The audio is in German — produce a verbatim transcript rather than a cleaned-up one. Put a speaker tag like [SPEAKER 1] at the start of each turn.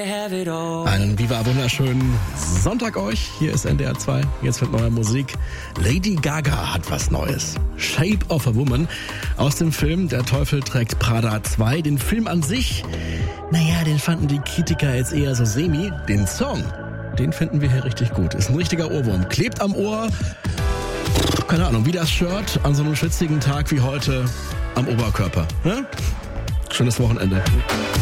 [SPEAKER 1] Einen Viva wunderschönen Sonntag euch. Hier ist N D R zwei. Jetzt mit neuer Musik. Lady Gaga hat was Neues. Shape of a Woman aus dem Film Der Teufel trägt Prada zwei. Den Film an sich, naja, den fanden die Kritiker jetzt eher so semi. Den Song, den finden wir hier richtig gut. Ist ein richtiger Ohrwurm. Klebt am Ohr. Keine Ahnung, wie das Shirt an so einem schwitzigen Tag wie heute am Oberkörper. Ne? Schönes Wochenende.